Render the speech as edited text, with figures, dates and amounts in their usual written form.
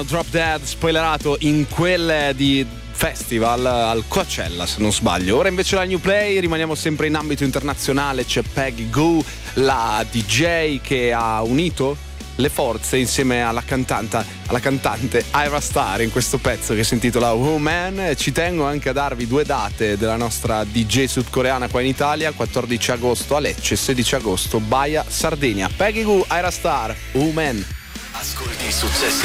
Drop Dead spoilerato in quel di festival al Coachella, se non sbaglio. Ora invece la New Play, rimaniamo sempre in ambito internazionale. C'è Peggy Gou, la DJ che ha unito le forze insieme alla cantante Ira Star in questo pezzo che si intitola Woman. Ci tengo anche a darvi due date della nostra DJ sudcoreana qua in Italia: 14 agosto a Lecce, 16 agosto Baia, Sardegna. Peggy Gou, Ira Star, Woman. Ascolti i successi